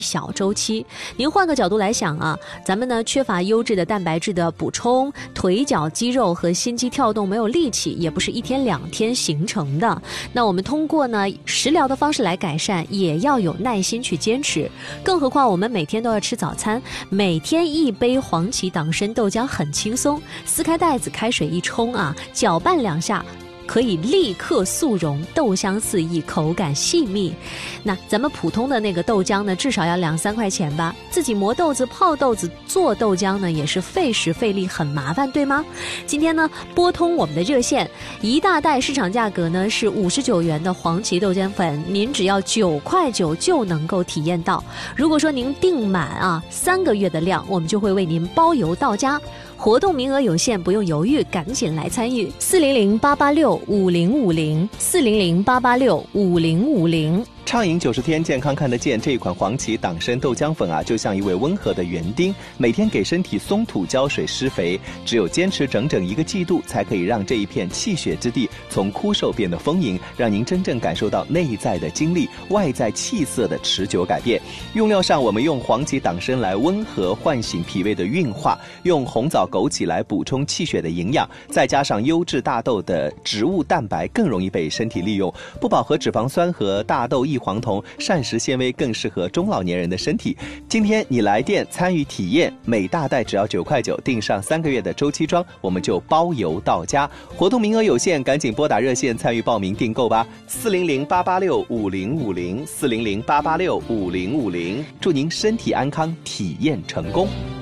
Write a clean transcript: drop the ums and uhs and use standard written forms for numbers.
小周期。您换个角度来想啊，咱们呢缺乏优质的蛋白质的补充，腿脚肌肉和心肌跳动没有力气，也不是1天2天形成的。那我们通过呢食疗的方式来改善，也要有耐心去坚持。更何况我们每天都要吃早餐，每天1杯黄芪党参豆浆很轻松，撕开袋子，开水一冲啊，搅拌2下。可以立刻速溶，豆香四溢，口感细密。那咱们普通的那个豆浆呢，至少要2-3块钱吧。自己磨豆子、泡豆子、做豆浆呢，也是费时费力，很麻烦，对吗？今天呢，拨通我们的热线，一大袋市场价格呢是59元的黄芪豆浆粉，您只要9块9就能够体验到。如果说您订满3个月的量，我们就会为您包邮到家。活动名额有限，不用犹豫，赶紧来参与！400-886-5050，400-886-5050。 畅饮90天，健康看得见。这一款黄芪党参豆浆粉啊，就像一位温和的园丁，每天给身体松土、浇水、施肥。只有坚持整整1个季度，才可以让这一片气血之地从枯瘦变得丰盈，让您真正感受到内在的精力、外在气色的持久改变。用料上，我们用黄芪党参来温和唤醒脾胃的运化，用红枣、枸杞来补充气血的营养，再加上优质大豆的植物蛋白，更容易被身体利用。不饱和脂肪酸和大豆异黄酮、膳食纤维更适合中老年人的身体。今天你来电参与体验，每大袋只要9块9，订上3个月的周期装，我们就包邮到家。活动名额有限，赶紧拨打热线参与报名订购吧！400-886-5050，400-886-5050。祝您身体安康，体验成功。